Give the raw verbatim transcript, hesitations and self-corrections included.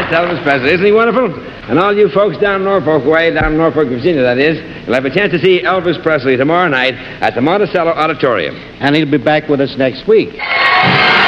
Yes, Elvis Presley. Isn't he wonderful? And all you folks down Norfolk way, down Norfolk, Virginia, that is, you'll have a chance to see Elvis Presley tomorrow night at the Monticello Auditorium. And he'll be back with us next week.